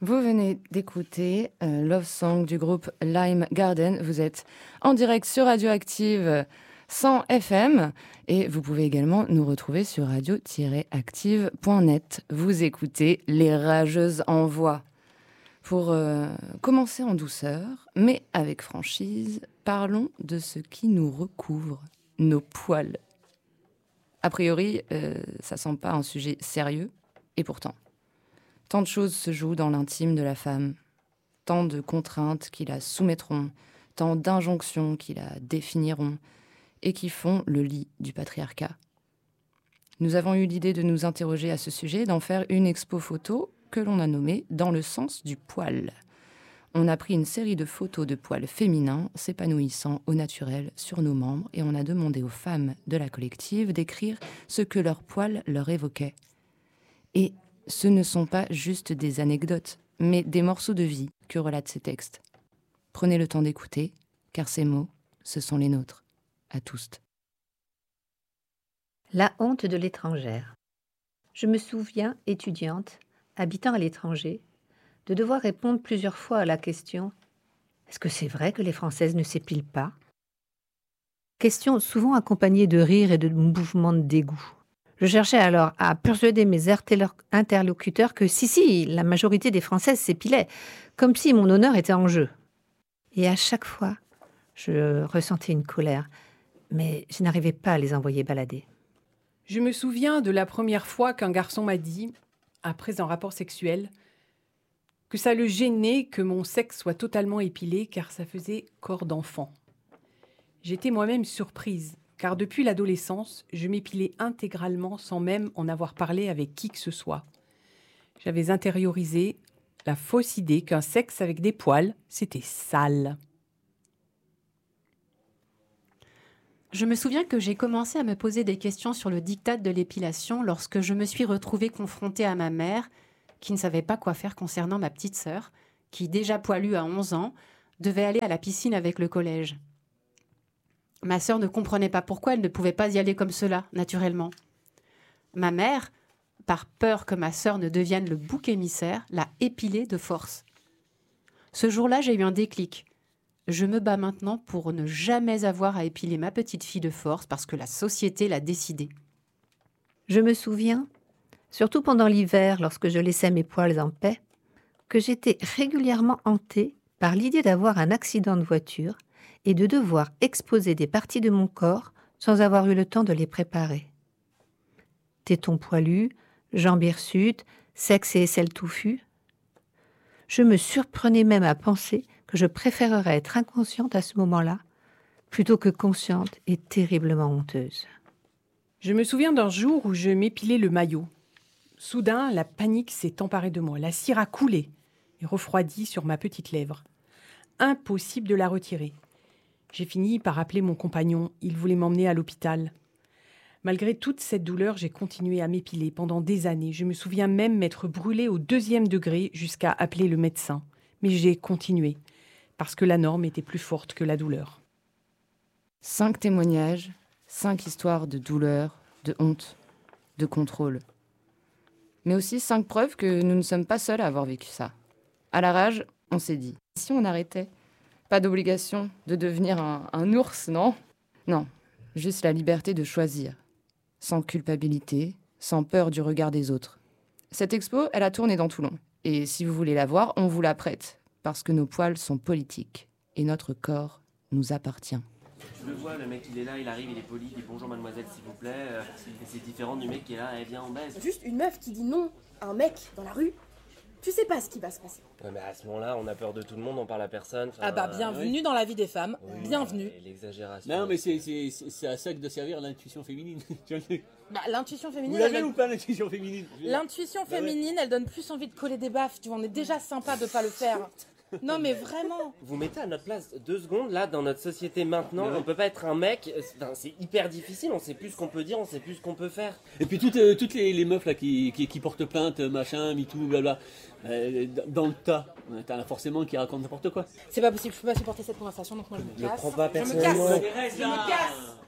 Vous venez d'écouter Love Song du groupe Lime Garden. Vous êtes en direct sur Radioactive 100 FM et vous pouvez également nous retrouver sur radio-active.net. Vous écoutez Les Rageuses en Voix. Pour commencer en douceur, mais avec franchise, parlons de ce qui nous recouvre, nos poils. A priori, ça semble pas un sujet sérieux, et pourtant. Tant de choses se jouent dans l'intime de la femme, tant de contraintes qui la soumettront, tant d'injonctions qui la définiront, et qui font le lit du patriarcat. Nous avons eu l'idée de nous interroger à ce sujet, d'en faire une expo photo que l'on a nommée « Dans le sens du poil ». On a pris une série de photos de poils féminins s'épanouissant au naturel sur nos membres et on a demandé aux femmes de la collective d'écrire ce que leurs poils leur évoquaient. Et ce ne sont pas juste des anecdotes, mais des morceaux de vie que relatent ces textes. Prenez le temps d'écouter, car ces mots, ce sont les nôtres, à tous. La honte de l'étrangère. Je me souviens, étudiante, habitant à l'étranger, de devoir répondre plusieurs fois à la question « Est-ce que c'est vrai que les Françaises ne s'épilent pas ?» Question souvent accompagnée de rires et de mouvements de dégoût. Je cherchais alors à persuader mes interlocuteurs que si, la majorité des Françaises s'épilaient, comme si mon honneur était en jeu. Et à chaque fois, je ressentais une colère, mais je n'arrivais pas à les envoyer balader. Je me souviens de la première fois qu'un garçon m'a dit, après un rapport sexuel, que ça le gênait que mon sexe soit totalement épilé car ça faisait corps d'enfant. J'étais moi-même surprise, car depuis l'adolescence, je m'épilais intégralement sans même en avoir parlé avec qui que ce soit. J'avais intériorisé la fausse idée qu'un sexe avec des poils, c'était sale. Je me souviens que j'ai commencé à me poser des questions sur le diktat de l'épilation lorsque je me suis retrouvée confrontée à ma mère, qui ne savait pas quoi faire concernant ma petite sœur, qui, déjà poilue à 11 ans, devait aller à la piscine avec le collège. Ma sœur ne comprenait pas pourquoi elle ne pouvait pas y aller comme cela, naturellement. Ma mère, par peur que ma sœur ne devienne le bouc émissaire, l'a épilée de force. Ce jour-là, j'ai eu un déclic. Je me bats maintenant pour ne jamais avoir à épiler ma petite fille de force parce que la société l'a décidé. Je me souviens, surtout pendant l'hiver, lorsque je laissais mes poils en paix, que j'étais régulièrement hantée par l'idée d'avoir un accident de voiture et de devoir exposer des parties de mon corps sans avoir eu le temps de les préparer. Tétons poilus, jambes hirsutes, sexe et aisselles touffus. Je me surprenais même à penser que je préférerais être inconsciente à ce moment-là, plutôt que consciente et terriblement honteuse. Je me souviens d'un jour où je m'épilais le maillot. Soudain, la panique s'est emparée de moi. La cire a coulé et refroidi sur ma petite lèvre. Impossible de la retirer. J'ai fini par appeler mon compagnon. Il voulait m'emmener à l'hôpital. Malgré toute cette douleur, j'ai continué à m'épiler pendant des années. Je me souviens même m'être brûlée au 2e degré jusqu'à appeler le médecin. Mais j'ai continué, parce que la norme était plus forte que la douleur. 5 témoignages, 5 histoires de douleur, de honte, de contrôle. Mais aussi 5 preuves que nous ne sommes pas seuls à avoir vécu ça. À la rage, on s'est dit, si on arrêtait ? Pas d'obligation de devenir un ours, non ? Non, juste la liberté de choisir, sans culpabilité, sans peur du regard des autres. Cette expo, elle a tourné dans Toulon. Et si vous voulez la voir, on vous la prête, parce que nos poils sont politiques et notre corps nous appartient. Je le vois, le mec il est là, il arrive, il est poli, il dit bonjour mademoiselle s'il vous plaît, et c'est différent du mec qui est là, viens on baise. Juste une meuf qui dit non à un mec dans la rue, tu sais pas ce qui va se passer. Ouais, mais à ce moment-là, on a peur de tout le monde, on parle à personne. Ah bah bienvenue dans la vie des femmes, bienvenue. L'exagération. Non mais c'est à ça que doit servir l'intuition féminine. Bah, l'intuition féminine. Vous l'avez ou pas l'intuition féminine ? L'intuition féminine, elle donne plus envie de coller des baffes. Tu vois, on est déjà sympa de pas le faire. Non mais vraiment. Vous mettez à notre place 2 secondes là dans notre société maintenant. On peut pas être un mec. C'est hyper difficile. On sait plus ce qu'on peut dire, on sait plus ce qu'on peut faire. Et puis toutes les meufs là qui portent plainte, machin, MeToo, blabla, dans le tas, t'en as forcément qui racontent n'importe quoi. C'est pas possible, je peux pas supporter cette conversation donc moi je me casse. Ne prends pas personnellement. Je me casse.